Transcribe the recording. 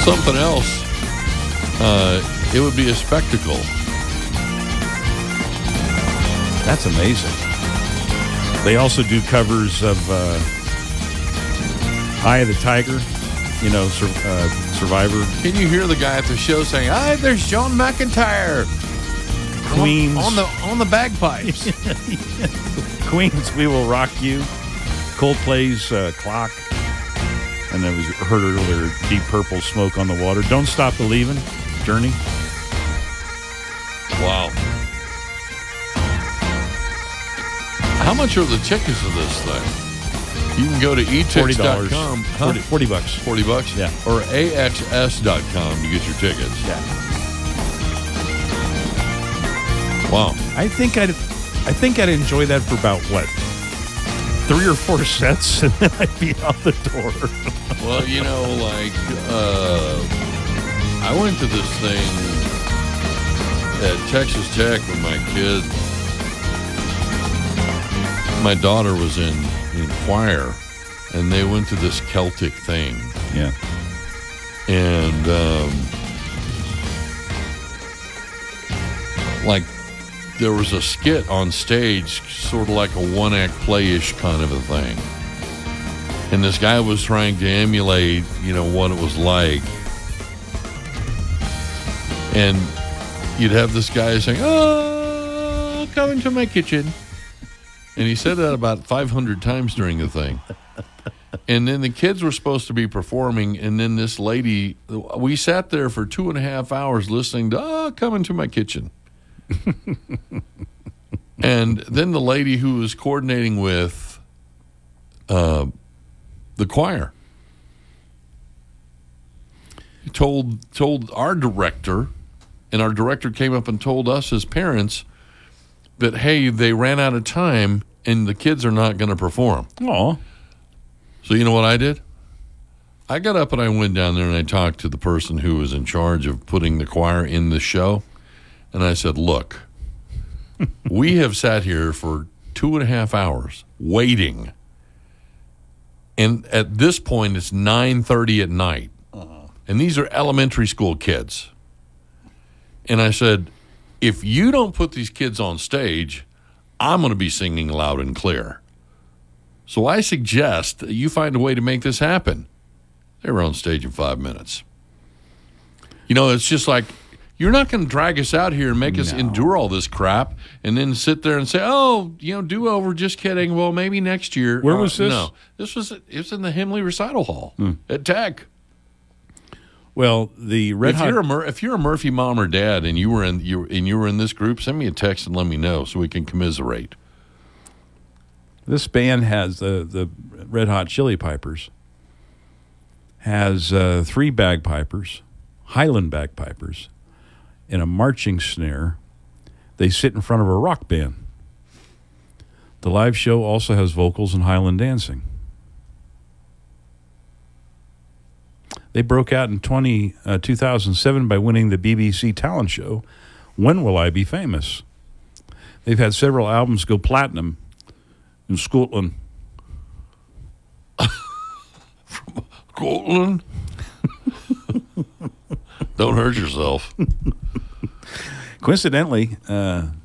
something else, it would be a spectacle. That's amazing. They also do covers of Eye of the Tiger, Survivor. Can you hear the guy at the show saying, "Hi, there's John McIntyre"? Queens. On the bagpipes. Queens, We Will Rock You. Coldplay's Clock. And then was heard earlier, Deep Purple, Smoke on the Water. Don't Stop Believing, Journey. Wow. How much are the tickets of this thing? You can go to etix.com. Huh? $40. $40? Yeah. Or axs.com to get your tickets. Yeah. Wow. I think I'd enjoy that for about, 3 or 4 sets, and then I'd be out the door. Well, I went to this thing at Texas Tech with my kid. My daughter was in choir, and they went to this Celtic thing. Yeah. And, there was a skit on stage, sort of like a one-act play-ish kind of a thing. And this guy was trying to emulate, what it was like. And you'd have this guy saying, "Oh, come into my kitchen." And he said that about 500 times during the thing. And then the kids were supposed to be performing, and then this lady, we sat there for 2.5 hours listening to, "Oh, come into my kitchen." And then the lady who was coordinating with the choir told our director, and our director came up and told us as parents that, hey, they ran out of time and the kids are not going to perform. Aw. So you know what I did? I got up and I went down there and I talked to the person who was in charge of putting the choir in the show. And I said, "Look, we have sat here for 2.5 hours waiting. And at this point, it's 9:30 at night. And these are elementary school kids. And I said, if you don't put these kids on stage, I'm going to be singing loud and clear. So I suggest that you find a way to make this happen." They were on stage in 5 minutes. It's just like, you're not going to drag us out here and make us endure all this crap and then sit there and say, "Oh, do over, just kidding. Well, maybe next year." Where was this? No, it was in the Himley Recital Hall at Tech. Well, the Red Hot... If you're a Murphy mom or dad and you were in this group, send me a text and let me know so we can commiserate. This band has, the Red Hot Chili Pipers, has 3 bagpipers, Highland bagpipers, and a marching snare. They sit in front of a rock band. The live show also has vocals and Highland dancing. They broke out in 2007 by winning the BBC talent show, When Will I Be Famous? They've had several albums go platinum in Scotland. From Scotland? Don't hurt yourself. Coincidentally,